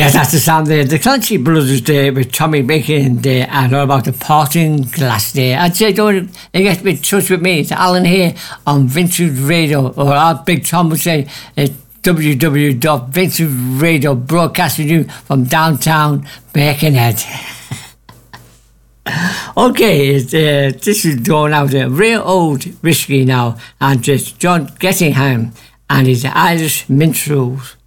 Yes, that's the sound there. The Clancy Brothers there with Tommy Bacon there and all about the parting glass there. I'd say don't get in touch with me. It's Alan here on Vintage Radio, or our Big Tom would say it's www.Vintage Radio, broadcasting you from downtown Birkenhead. Okay, this is going out a real old whiskey now, and it's John Gettingham and his Irish Minstrels.